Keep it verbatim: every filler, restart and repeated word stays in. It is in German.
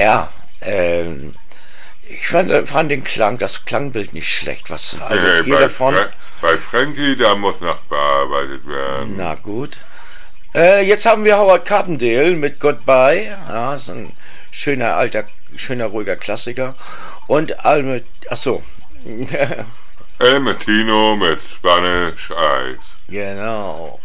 naja, ähm, ich fand, fand den Klang, das Klangbild nicht schlecht. Was haltet Nee, ihr bei, davon? Fra bei Frankie, da muss noch bearbeitet werden. Na gut. Äh, jetzt haben wir Howard Carpendale mit Goodbye. Ja, ist ein schöner, alter, schöner, ruhiger Klassiker. Und Alme, achso. El Matino mit Spanish Eyes. Genau.